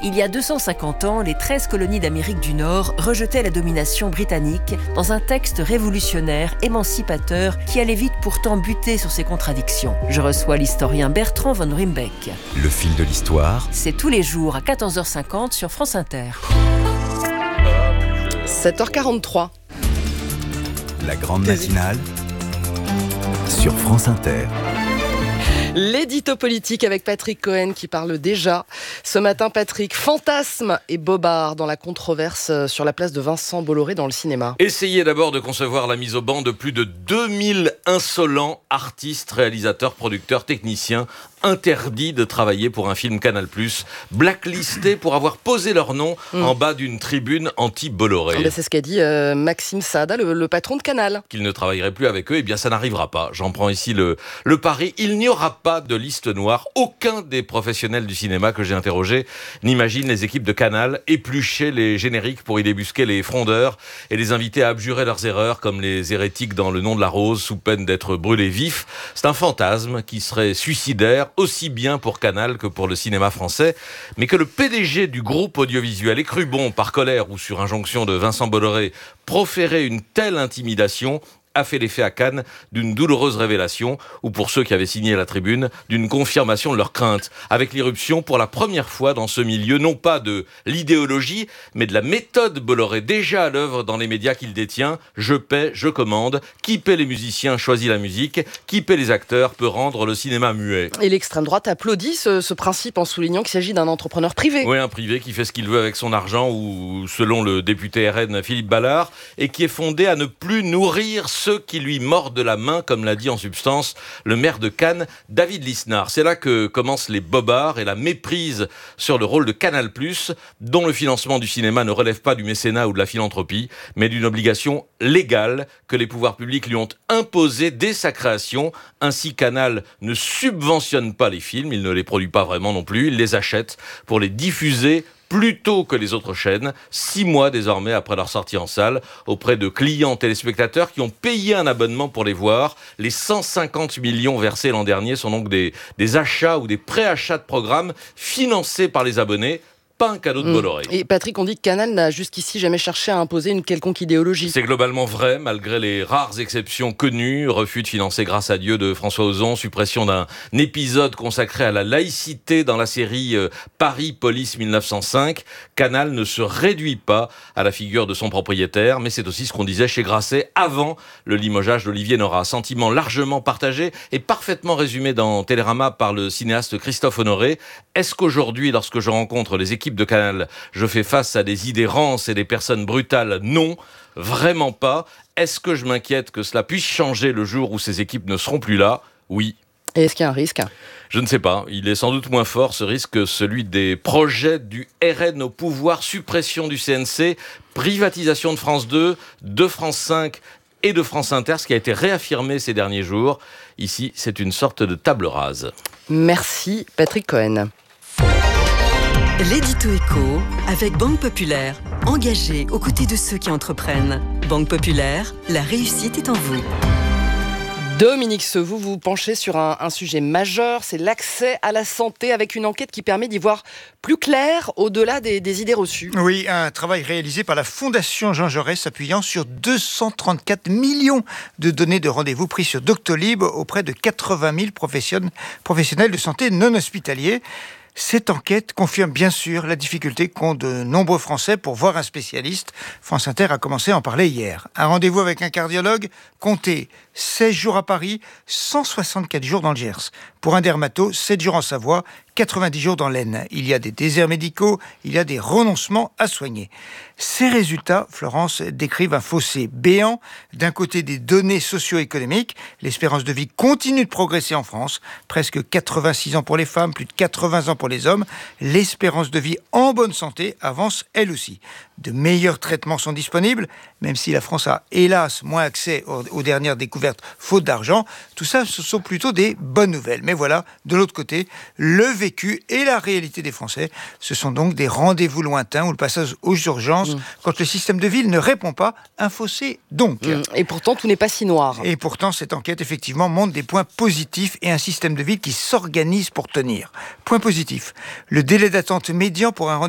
Il y a 250 ans, les 13 colonies d'Amérique du Nord rejetaient la domination britannique dans un texte révolutionnaire, émancipateur, qui allait vite pourtant buter sur ses contradictions. Je reçois l'historien Bertrand von Rimbeck. Le fil de l'histoire. C'est tous les jours à 14h50 sur France Inter. 7h43. La grande matinale sur France Inter. L'édito politique avec Patrick Cohen qui parle déjà. Ce matin, Patrick, fantasme et bobard dans la controverse sur la place de Vincent Bolloré dans le cinéma. Essayez d'abord de concevoir la mise au ban de plus de 2000 insolents artistes, réalisateurs, producteurs, techniciens interdits de travailler pour un film Canal+, blacklistés pour avoir posé leur nom en bas d'une tribune anti-Bolloré. C'est ce qu'a dit Maxime Saada, le patron de Canal. Qu'ils ne travailleraient plus avec eux, eh bien ça n'arrivera pas. J'en prends ici le pari. Il n'y aura pas de liste noire. Aucun des professionnels du cinéma que j'ai interrogés n'imagine les équipes de Canal éplucher les génériques pour y débusquer les frondeurs et les inviter à abjurer leurs erreurs comme les hérétiques dans Le Nom de la Rose sous peine d'être brûlés vifs. C'est un fantasme qui serait suicidaire aussi bien pour Canal que pour le cinéma français, mais que le PDG du groupe audiovisuel ait cru bon, par colère ou sur injonction de Vincent Bolloré, proférer une telle intimidation a fait l'effet à Cannes d'une douloureuse révélation, ou pour ceux qui avaient signé la tribune, d'une confirmation de leurs craintes, avec l'irruption pour la première fois dans ce milieu, non pas de l'idéologie, mais de la méthode Bolloré déjà à l'œuvre dans les médias qu'il détient. Je paie, je commande. Qui paie les musiciens choisit la musique. Qui paie les acteurs peut rendre le cinéma muet. Et l'extrême droite applaudit ce principe en soulignant qu'il s'agit d'un entrepreneur privé. Oui, un privé qui fait ce qu'il veut avec son argent, ou selon le député RN Philippe Ballard, et qui est fondé à ne plus nourrir ceux qui lui mordent la main, comme l'a dit en substance le maire de Cannes, David Lisnard. C'est là que commencent les bobards et la méprise sur le rôle de Canal+, dont le financement du cinéma ne relève pas du mécénat ou de la philanthropie, mais d'une obligation légale que les pouvoirs publics lui ont imposée dès sa création. Ainsi, Canal ne subventionne pas les films, il ne les produit pas vraiment non plus, il les achète pour les diffuser plus tôt que les autres chaînes, 6 mois désormais après leur sortie en salle, auprès de clients téléspectateurs qui ont payé un abonnement pour les voir. Les 150 millions versés l'an dernier sont donc des achats ou des préachats de programmes financés par les abonnés. Pas un cadeau de Bolloré. Et Patrick, on dit que Canal n'a jusqu'ici jamais cherché à imposer une quelconque idéologie. C'est globalement vrai, malgré les rares exceptions connues. Refus de financer Grâce à Dieu de François Ozon, suppression d'un épisode consacré à la laïcité dans la série Paris Police 1905. Canal ne se réduit pas à la figure de son propriétaire, mais c'est aussi ce qu'on disait chez Grasset avant le limogeage d'Olivier Nora. Sentiment largement partagé et parfaitement résumé dans Télérama par le cinéaste Christophe Honoré. Est-ce qu'aujourd'hui, lorsque je rencontre les équipes de Canal, je fais face à des idées rances et des personnes brutales? Non, vraiment pas. Est-ce que je m'inquiète que cela puisse changer le jour où ces équipes ne seront plus là? Oui. Et est-ce qu'il y a un risque? Je ne sais pas. Il est sans doute moins fort, ce risque, que celui des projets du RN au pouvoir, suppression du CNC, privatisation de France 2, de France 5 et de France Inter, ce qui a été réaffirmé ces derniers jours. Ici, c'est une sorte de table rase. Merci, Patrick Cohen. L'édito éco avec Banque Populaire, engagée aux côtés de ceux qui entreprennent. Banque Populaire, la réussite est en vous. Dominique Sevou, vous penchez sur un sujet majeur, c'est l'accès à la santé, avec une enquête qui permet d'y voir plus clair au-delà des idées reçues. Oui, un travail réalisé par la Fondation Jean Jaurès s'appuyant sur 234 millions de données de rendez-vous pris sur Doctolib auprès de 80 000 professionnels de santé non hospitaliers. Cette enquête confirme bien sûr la difficulté qu'ont de nombreux Français pour voir un spécialiste. France Inter a commencé à en parler hier. Un rendez-vous avec un cardiologue, comptez 16 jours à Paris, 164 jours dans le Gers. Pour un dermato, 7 jours en Savoie, 90 jours dans l'Aisne. Il y a des déserts médicaux, il y a des renoncements à soigner. Ces résultats, Florence, décrivent un fossé béant. D'un côté, des données socio-économiques. L'espérance de vie continue de progresser en France. Presque 86 ans pour les femmes, plus de 80 ans pour les hommes. L'espérance de vie en bonne santé avance elle aussi. De meilleurs traitements sont disponibles, même si la France a hélas moins accès aux dernières découvertes faute d'argent. Tout ça, ce sont plutôt des bonnes nouvelles. Mais voilà, de l'autre côté, le vécu et la réalité des Français. Ce sont donc des rendez-vous lointains où le passage aux urgences, quand le système de ville ne répond pas, un fossé donc. Et pourtant, tout n'est pas si noir. Et pourtant, cette enquête, effectivement, montre des points positifs et un système de ville qui s'organise pour tenir. Point positif, le délai d'attente médian pour un rendez-vous